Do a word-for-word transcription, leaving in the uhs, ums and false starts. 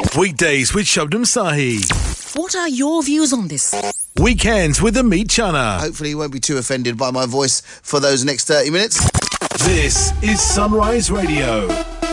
Weekdays with Shabnam Sahi. What are your views on this? Weekends with Amit Chana. Hopefully you won't be too offended by my voice for those next thirty minutes. This is Sunrise Radio.